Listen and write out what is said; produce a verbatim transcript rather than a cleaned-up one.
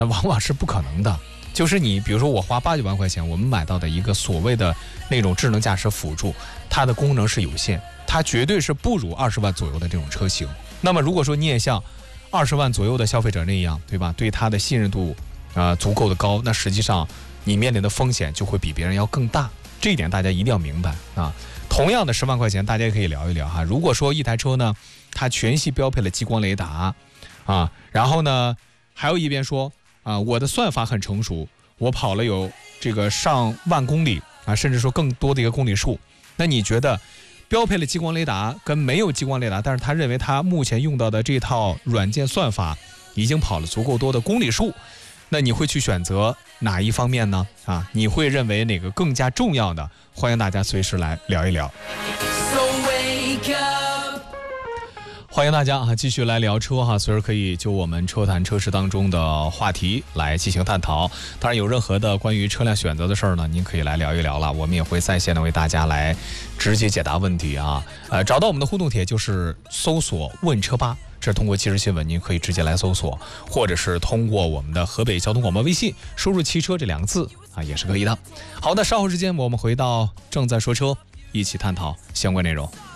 那往往是不可能的。就是你比如说我花八九万块钱，我们买到的一个所谓的那种智能驾驶辅助，它的功能是有限，它绝对是不如二十万左右的这种车型。那么如果说你也像二十万左右的消费者那样，对吧？对它的信任度啊、呃、足够的高，那实际上你面临的风险就会比别人要更大。这一点大家一定要明白啊。同样的十万块钱，大家也可以聊一聊哈。如果说一台车呢，它全系标配了激光雷达啊，然后呢，还有一边说啊，我的算法很成熟，我跑了有这个上万公里啊，甚至说更多的一个公里数。那你觉得标配了激光雷达跟没有激光雷达，但是他认为他目前用到的这套软件算法已经跑了足够多的公里数，那你会去选择哪一方面呢？啊，你会认为哪个更加重要的？欢迎大家随时来聊一聊。欢迎大家啊，继续来聊车哈，随时可以就我们车谈车市当中的话题来进行探讨。当然，有任何的关于车辆选择的事儿呢，您可以来聊一聊了，我们也会在线的为大家来直接解答问题啊。呃，找到我们的互动帖就是搜索“问车吧”，这是通过即时新闻，您可以直接来搜索，或者是通过我们的河北交通广播微信输入“汽车”这两个字啊，也是可以的。好的，稍后时间我们回到正在说车，一起探讨相关内容。